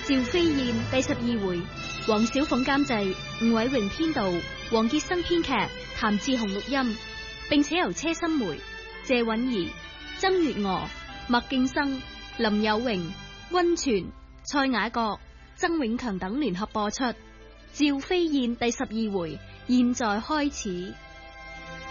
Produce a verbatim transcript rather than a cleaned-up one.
趙飛燕第十二回，黃小鳳監製，吳偉榮編導，黃傑生編劇，譚志雄錄音，並且由車心梅、謝韻儀、曾月娥、麥敬生、林有榮、溫泉、蔡雅閣、曾永強等聯合播出。趙飛燕第十二回，現在開始。